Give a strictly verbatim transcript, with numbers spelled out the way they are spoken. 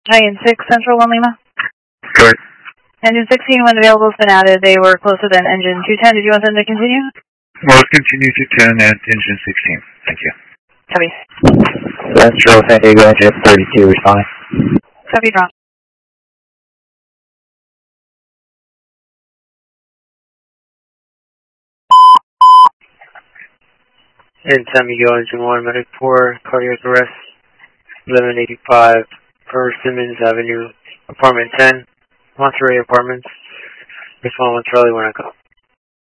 Giant six, Central one Lima. Correct. Engine sixteen, when available, has been added. They were closer than engine two ten. Did you want them to continue? We'll continue to ten at engine sixteen. Thank you. Copy. Central San Diego engine thirty-two, responding. Copy, drop. And San Miguel engine one, medic four, cardiac arrest, eleven eighty-five per Simmons Avenue, apartment ten, Monterey Apartments. Respond one Charlie when I call.